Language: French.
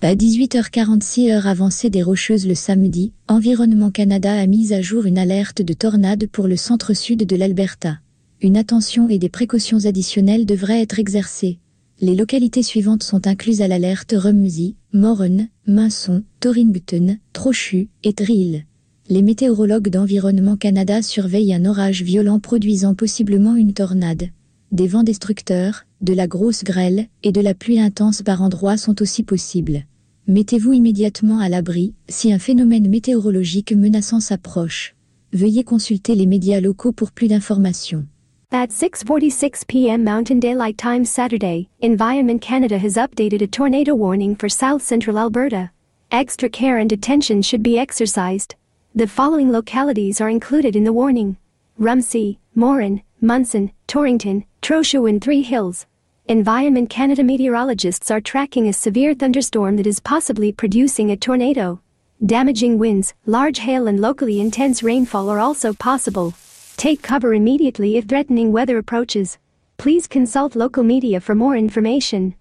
À 18h46 heure avancée des Rocheuses le samedi, Environnement Canada a mis à jour une alerte de tornade pour le centre-sud de l'Alberta. Une attention et des précautions additionnelles devraient être exercées. Les localités suivantes sont incluses à l'alerte: Rumsey, Morin, Minson, Torrington, Trochu et Drill. Les météorologues d'Environnement Canada surveillent un orage violent produisant possiblement une tornade. Des vents destructeurs, de la grosse grêle et de la pluie intense par endroits sont aussi possibles. Mettez-vous immédiatement à l'abri si un phénomène météorologique menaçant s'approche. Veuillez consulter les médias locaux pour plus d'informations. At 6:46 p.m. Mountain Daylight Time Saturday, Environment Canada has updated a tornado warning for South Central Alberta. Extra care and attention should be exercised. The following localities are included in the warning: Rumsey, Morin, Munson, Torrington, Trochu and Three Hills. Environment Canada meteorologists are tracking a severe thunderstorm that is possibly producing a tornado. Damaging winds, large hail and locally intense rainfall are also possible. Take cover immediately if threatening weather approaches. Please consult local media for more information.